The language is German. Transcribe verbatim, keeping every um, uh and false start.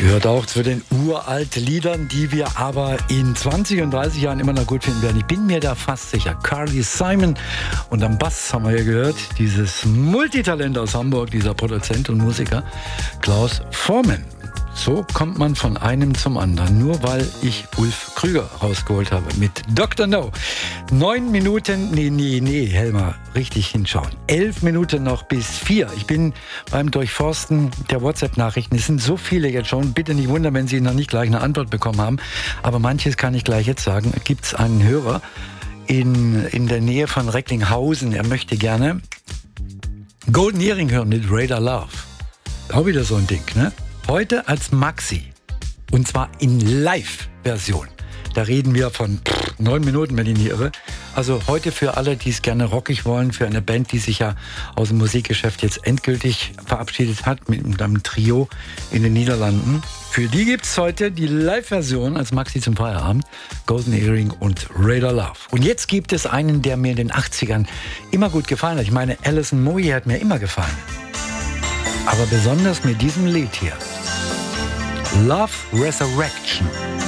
Gehört auch zu den uralten Liedern, die wir aber in zwanzig und dreißig Jahren immer noch gut finden werden. Ich bin mir da fast sicher. Carly Simon und am Bass haben wir ja gehört, dieses Multitalent aus Hamburg, dieser Produzent und Musiker Klaus Voormann. So kommt man von einem zum anderen, nur weil ich Ulf Krüger rausgeholt habe mit Doktor No. Neun Minuten, nee, nee, nee, Helmer, richtig hinschauen. Elf Minuten noch bis vier. Ich bin beim Durchforsten der WhatsApp-Nachrichten. Es sind so viele jetzt schon. Bitte nicht wundern, wenn Sie noch nicht gleich eine Antwort bekommen haben. Aber manches kann ich gleich jetzt sagen. Gibt es einen Hörer in, in der Nähe von Recklinghausen. Er möchte gerne Golden Earring hören mit Radar Love. Auch wieder so ein Ding, ne? Heute als Maxi. Und zwar in Live-Version. Da reden wir von pff, neun Minuten, wenn ich nicht irre. Also heute für alle, die es gerne rockig wollen, für eine Band, die sich ja aus dem Musikgeschäft jetzt endgültig verabschiedet hat, mit einem Trio in den Niederlanden. Für die gibt es heute die Live-Version als Maxi zum Feierabend. Golden Earring und Radar Love. Und jetzt gibt es einen, der mir in den achtzigern immer gut gefallen hat. Ich meine, Alison Moyet hat mir immer gefallen. Aber besonders mit diesem Lied hier. Love Resurrection.